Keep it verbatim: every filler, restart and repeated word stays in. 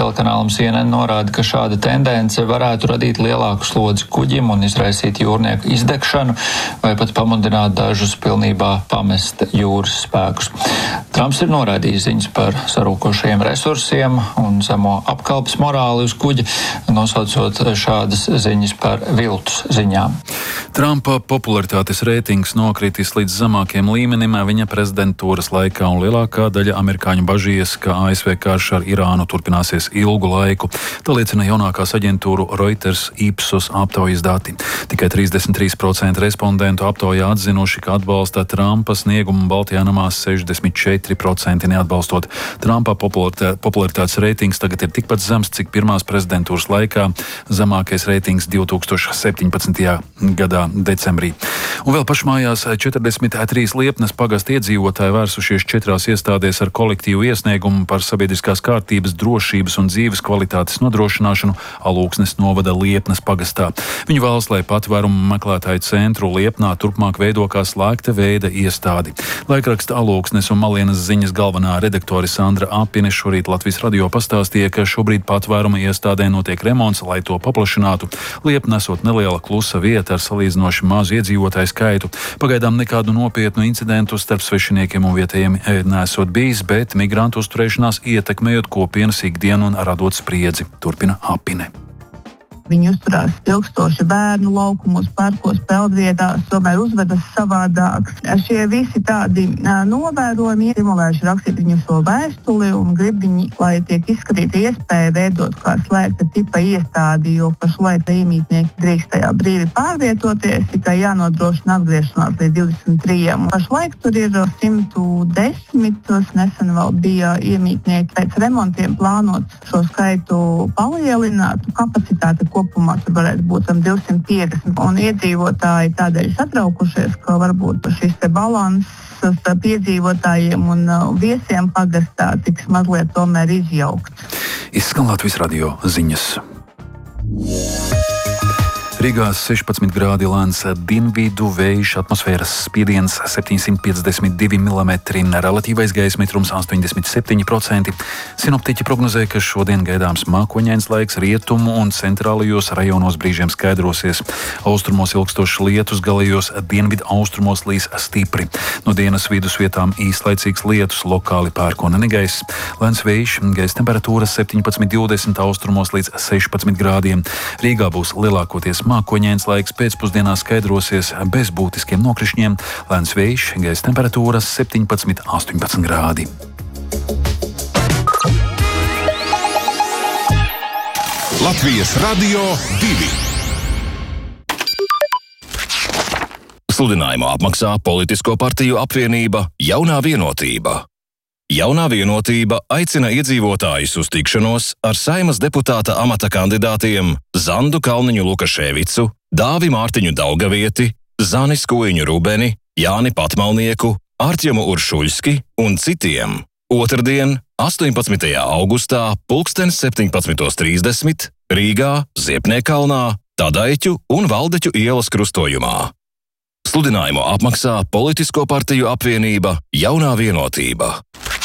telekanālam C N N norāda, ka šāda tendence varētu radīt lielāku slodzi kuģim un izraisīt jūrnieku izdegšanu vai pat pamudināt dažus pilnībā pamest jūras spēkus. Trumps ir noraidījis ziņas par sarūkošajiem resursiem un zemo apkalpes morāli uz kuģa, nosaucot šādas ziņas par viltus ziņām. Trumpa popularitātes reitings nokritis līdz zemākiem līmenim viņa prezidentūras laikā, un lielākā daļa amerikāņu bažījies, ka A S V karš ar Irānu turpināsies ilgu laiku. Tā liecina jaunākās aģentūru Reuters Ipsos aptaujas dati. Tikai trīsdesmit trīs procenti respondentu aptaujā atzinuši, ka atbalsta Trumpa sniegumu Baltijā namā, sešdesmit četri procenti neatbalstot. Trumpa popularitātes reitings tagad ir tikpat zems, cik pirmās prezidentūras laikā, zemākais reitings divi tūkstoši septiņpadsmitajā gadā decembrī. Un vēl pašmājās četrdesmit trīs Liepnes pagasta iedzīvotāji vērsušies četrās iestādēs ar kolektīvu iesniegumu par sabiedriskās kārtības, drošības un dzīves kvalitātes nodrošināšanu Alūksnes novada Liepnes pagastā. Viņu vēlas, lai patvērumu meklētāju centru Liepnā turpmāk veido kā slēgta veida iestādi. Laikraksta Alūksnes un Malienas ziņas galvenā redaktore Sandra Apine šorīt Latvijas radio pastāstīja, ka šobrīd patvēruma iestādē notiek remonts, lai to paplašinātu. Liepna esot neliela klusa vieta ar salīdzinoši mazu iedzīvotāju skaitu. Pagaidām nekādu nopietnu incidentu starp svešiniekiem un vietējiem nesot bijis, bet migrantu uzturēšanās ietekmējot kopienas ikdienu un radot spriedzi, turpina Apine. Viņi uzturās ilgstoši bērnu laukumos, parkos, peldvietās, tomēr uzvedas savādāk. Šie visi tādi novērojumi stimulējuši rakstīt viņu šo vēstuli un grib viņi, lai tiek izskatīta iespēja veidot kā slēgta tipa iestādi, jo pašlaik iemītnieki drīkst tajā brīvi pārvietoties, tikai jānodrošina atgriešanās līdz divdesmit trim. Pašlaik tur ir simt desmit, tos nesen vēl bija iemītnieki. Pēc remontiem plānot šo skaitu palielināt, kapacitāte kopumā tur varētu būt divsimt piecdesmit, un iedzīvotāji tādēļ satraukušies, ka varbūt šis te balanss starp iedzīvotājiem un viesiem pagastā tiks mazliet tomēr izjaukts. Izskan Latvijas radio ziņas. Rīgā sešpadsmit grādi lēns dienvidu vējš, atmosfēras spiediens septiņsimt piecdesmit divi milimetri, relatīvais gaisa mitrums astoņdesmit septiņi procenti. Sinoptiķi prognozē, ka šodien gaidāms mākoņains laiks, rietumu un centrālajos rajonos brīžiem skaidrosies. Austrumos ilgstošs lietus, galējos dienvidu austrumos līs stipri. No dienas vidus vietām īslaicīgs lietus, lokāli pērkona negaiss. Lēns vējš, gaisa temperatūra septiņpadsmit divdesmit, austrumos līdz sešpadsmit grādiem. Rīgā būs lielākoties mākoņains laiks, pēcpusdienā skaidrosies bez būtiskiem nokrišņiem. Lēns vējš, gaisa temperatūra septiņpadsmit astoņpadsmit grādi. Latvijas radio divi. Sludinājumu apmaksā Politisko partiju apvienība Jaunā vienotība. Jaunā vienotība aicina iedzīvotājus uz tikšanos ar Saeimas deputāta amata kandidātiem Zandu Kalniņu Lukaševicu, Dāvi Mārtiņu Daugavieti, Zani Skuiņu Rubeni, Jāni Patmalnieku, Artjomu Uršuļski un citiem. Otrdien, astoņpadsmitajā augustā, pulkstens septiņpadsmit trīsdesmit, Rīgā, Ziepniekalnā, Tadaiķu un Valdeķu ielas krustojumā. Sludinājumu apmaksā Politisko partiju apvienība Jaunā vienotība.